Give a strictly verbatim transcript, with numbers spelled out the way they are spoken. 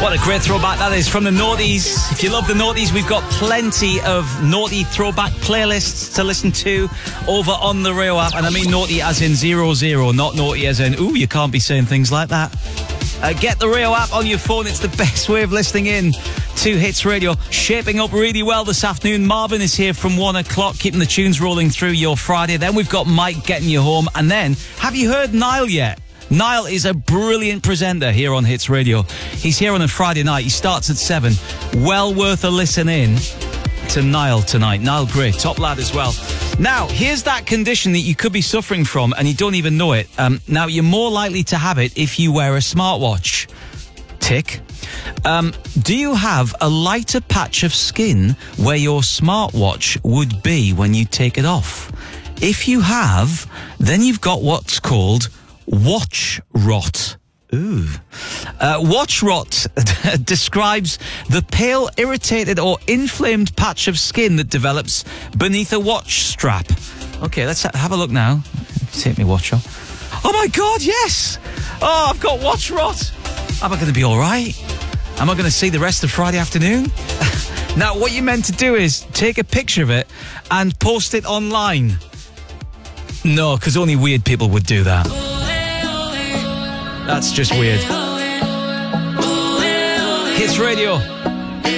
What a great throwback that is from the Naughties. If you love the Naughties, we've got plenty of naughty throwback playlists to listen to over on the Rio app. And I mean naughty as in zero zero, not naughty as in, ooh, you can't be saying things like that. Uh, get the Rio app on your phone. It's the best way of listening in to Hits Radio. Shaping up really well this afternoon. Marvin is here from one o'clock, keeping the tunes rolling through your Friday. Then we've got Mike getting you home. And then, have you heard Niall yet? Niall is a brilliant presenter here on Hits Radio. He's here on a Friday night. He starts at seven. Well worth a listen in to Niall tonight. Niall Gray, top lad as well. Now, here's that condition that you could be suffering from and you don't even know it. Um, now, you're more likely to have it if you wear a smartwatch. Tick. Um, do you have a lighter patch of skin where your smartwatch would be when you take it off? If you have, then you've got what's called watch rot. Ooh. Uh, watch rot describes the pale, irritated or inflamed patch of skin that develops beneath a watch strap. Okay, let's ha- have a look now. Take my watch off. Oh my God, yes! Oh, I've got watch rot. Am I going to be all right? Am I going to see the rest of Friday afternoon? Now, what you're meant to do is take a picture of it and post it online. No, because only weird people would do that. That's just weird. Hits Radio.